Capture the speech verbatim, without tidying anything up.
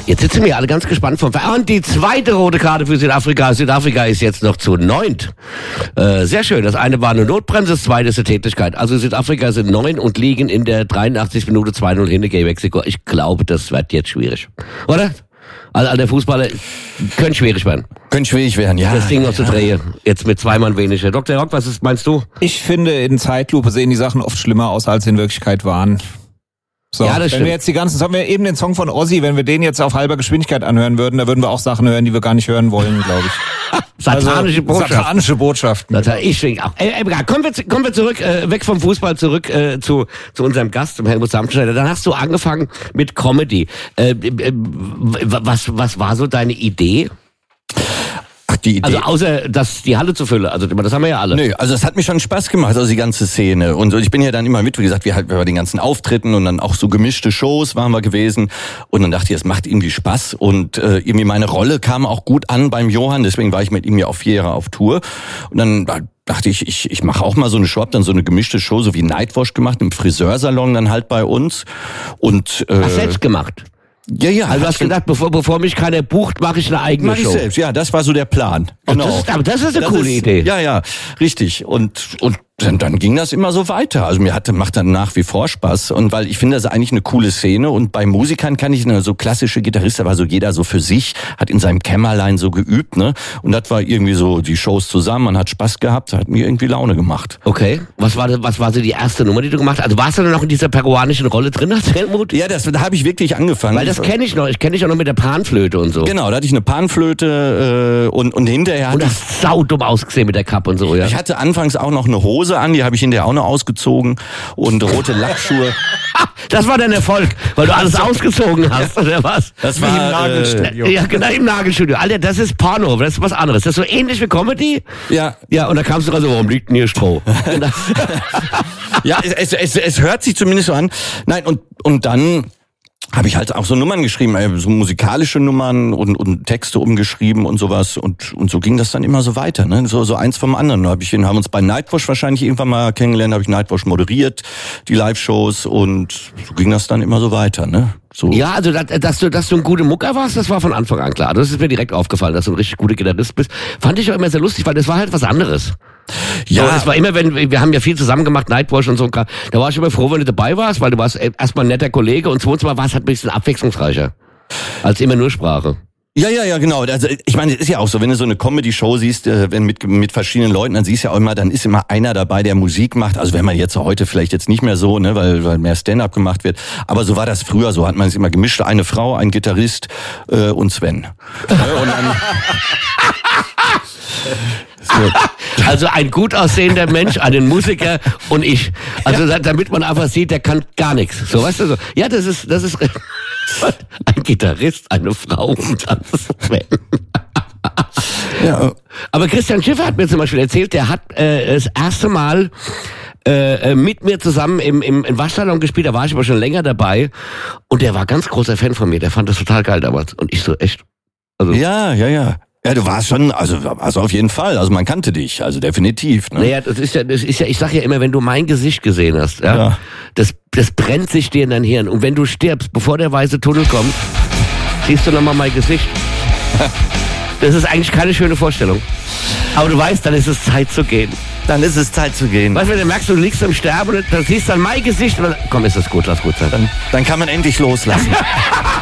Jetzt sitzen wir alle ganz gespannt vom Ver- Und die zweite rote Karte für Südafrika. Südafrika ist jetzt noch zu neunt. Äh, sehr schön. Das eine war eine Notbremse, das zweite ist eine Tätigkeit. Also Südafrika sind neun und liegen in der dreiundachtzigsten Minute zwei null hinter gegen Mexiko. Ich glaube, das wird jetzt schwierig. Oder? Also alle Fußballer können schwierig werden. Können schwierig werden, ja. Das Ding noch ja. zu drehen. Jetzt mit zwei Mann weniger. Doktor Rock, was ist, meinst du? Ich finde, in Zeitlupe sehen die Sachen oft schlimmer aus, als sie in Wirklichkeit waren. So, Ja, das wenn stimmt. wir jetzt die ganzen, das haben wir eben den Song von Ozzy, wenn wir den jetzt auf halber Geschwindigkeit anhören würden, da würden wir auch Sachen hören, die wir gar nicht hören wollen, glaube ich. Satanische also, Botschaft. Satanische Botschaften. Das hat ich schwing auch. Ey, ey, kommen wir, zu- kommen wir zurück, äh, weg vom Fußball, zurück äh, zu, zu unserem Gast, zum Helmut Samtschneider. Dann hast du angefangen mit Comedy. Äh, äh, was, was war so deine Idee? Ach, die Idee. Also außer, dass die Halle zu füllen. Also das haben wir ja alle. Nö, also es hat mir schon Spaß gemacht, also die ganze Szene. Und ich bin ja dann immer mit, wie gesagt, wir halt bei den ganzen Auftritten und dann auch so gemischte Shows waren wir gewesen. Und dann dachte ich, es macht irgendwie Spaß. Und äh, irgendwie meine Rolle kam auch gut an beim Johann, deswegen war ich mit ihm ja auch vier Jahre auf Tour. Und dann dachte ich, ich, ich mache auch mal so eine Show, hab dann so eine gemischte Show, so wie Nightwash gemacht, im Friseursalon dann halt bei uns. Und äh, Hast selbst gemacht. ja, ja. Also du hast gedacht, bevor, bevor mich keiner bucht, mache ich eine eigene Mach ich Show. selbst, ja, das war so der Plan. Oh, Genau. das ist, aber das ist eine Das coole ist, Idee. Ja, ja, richtig. Und und dann, dann ging das immer so weiter. Also mir hatte macht dann nach wie vor Spaß und weil ich finde, das ist eigentlich eine coole Szene und bei Musikern kann ich eine so klassische Gitarrist, aber so jeder so für sich hat in seinem Kämmerlein so geübt, ne? Und das war irgendwie so die Shows zusammen, man hat Spaß gehabt, hat mir irgendwie Laune gemacht. Okay. Was war, das- was war so die erste Nummer, die du gemacht hast? Also warst du dann noch in dieser peruanischen Rolle drin, als Helmut? Ja, das da habe ich wirklich angefangen. Weil das kenne ich noch. Ich kenne dich auch noch mit der Panflöte und so. Genau, da hatte ich eine Panflöte äh, und und hinterher Und hatte ich das ist saudumm ausgesehen mit der Kappe und so, ja. Ich hatte anfangs auch noch eine Hose an, die habe ich hinterher auch noch ausgezogen und rote Lackschuhe. Das war dein Erfolg, weil du alles ausgezogen hast, oder was? Das Wie im war Nagelstudio. äh, Ja, genau, im Nagelstudio. Alter, das ist Porno, das ist was anderes. Das ist so ähnlich wie Comedy. ja, Ja, und da kamst du also, warum liegt denn hier Stroh? ja, es, es, es, es hört sich zumindest so an. Nein, und und dann habe ich halt auch so Nummern geschrieben, äh, so musikalische Nummern und, und Texte umgeschrieben und sowas und und so ging das dann immer so weiter, ne? So so eins vom anderen. Da hab ich, haben uns bei Nightwash wahrscheinlich irgendwann mal kennengelernt, habe ich Nightwash moderiert, die Live-Shows und so ging das dann immer so weiter, ne? So. Ja, also dass, dass du dass du ein guter Mucker warst, das war von Anfang an klar. Das ist mir direkt aufgefallen, dass du ein richtig guter Gitarrist bist. Fand ich auch immer sehr lustig, weil das war halt was anderes. Ja. So, es war immer, wenn wir haben ja viel zusammen gemacht, Nightwash und so. Da war ich immer froh, wenn du dabei warst, weil du warst erstmal ein netter Kollege und zweitens mal war es halt ein bisschen abwechslungsreicher als immer nur Sprache. Ja, ja, ja, genau. Also ich meine, es ist ja auch so, wenn du so eine Comedy-Show siehst, äh, wenn mit mit verschiedenen Leuten, dann siehst du ja auch immer, dann ist immer einer dabei, der Musik macht. Also wenn man jetzt heute vielleicht jetzt nicht mehr so, ne, weil weil mehr Stand-up gemacht wird. Aber so war das früher. So hat man es immer gemischt: eine Frau, ein Gitarrist äh, und Sven. Ja, und dann, so. Also ein gut aussehender Mensch, einen Musiker und ich. Also da- damit man einfach sieht, der kann gar nichts. So, weißt du so. Ja, das ist das ist ein Gitarrist, eine Frau und dann Sven. Ja. Aber Christian Schiffer hat mir zum Beispiel erzählt, der hat äh, das erste Mal äh, mit mir zusammen im, im, im Waschsalon gespielt, da war ich aber schon länger dabei und der war ganz großer Fan von mir, der fand das total geil damals und ich so, echt? Also, ja, ja, ja. Ja, du warst schon, also, also auf jeden Fall. Also man kannte dich, also definitiv. Ne? Naja, das ist ja, das ist ja, ich sag ja immer, wenn du mein Gesicht gesehen hast, ja, Ja. das, das brennt sich dir in dein Hirn und wenn du stirbst, bevor der weiße Tunnel kommt, siehst du nochmal mein Gesicht. Das ist eigentlich keine schöne Vorstellung. Aber du weißt, dann ist es Zeit zu gehen. Dann ist es Zeit zu gehen. Weißt du, wenn du merkst, du liegst am Sterben und dann siehst du dann mein Gesicht und dann, komm, ist das gut, lass gut sein. Dann, dann kann man endlich loslassen.